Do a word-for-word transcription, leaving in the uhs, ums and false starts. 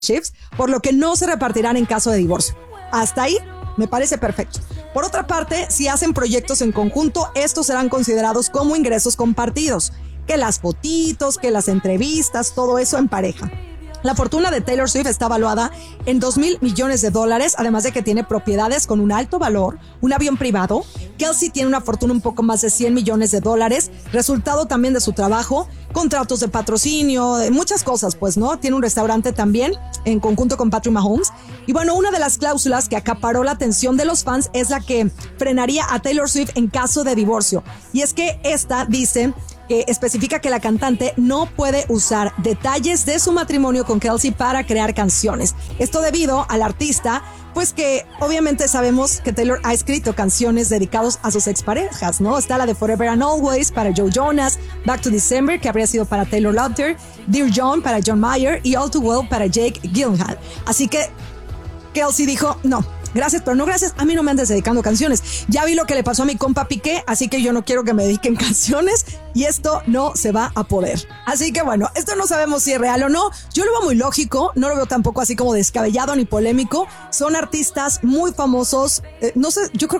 Shifts, por lo que no se repartirán en caso de divorcio. Hasta ahí me parece perfecto. Por otra parte, si hacen proyectos en conjunto, estos serán considerados como ingresos compartidos, que las fotitos, que las entrevistas, todo eso en pareja. La fortuna de Taylor Swift está valuada en dos mil millones de dólares, además de que tiene propiedades con un alto valor, un avión privado. Kelsey tiene una fortuna un poco más de cien millones de dólares, resultado también de su trabajo, contratos de patrocinio, muchas cosas, pues, ¿no? Tiene un restaurante también en conjunto con Patrick Mahomes. Y bueno, una de las cláusulas que acaparó la atención de los fans es la que frenaría a Taylor Swift en caso de divorcio. Y es que esta dice que especifica que la cantante no puede usar detalles de su matrimonio con Kelsey para crear canciones. Esto debido al artista, pues que obviamente sabemos que Taylor ha escrito canciones dedicadas a sus exparejas, ¿no? Está la de Forever and Always para Joe Jonas, Back to December, que habría sido para Taylor Lautner, Dear John para John Mayer y All Too Well para Jake Gyllenhaal. Así que Kelsey dijo, no, gracias, pero no gracias, a mí no me andes dedicando canciones. Ya vi lo que le pasó a mi compa Piqué, así que yo no quiero que me dediquen canciones y esto no se va a poder. Así que bueno, esto no sabemos si es real o no. Yo lo veo muy lógico, no lo veo tampoco así como descabellado ni polémico. Son artistas muy famosos, eh, no sé, yo creo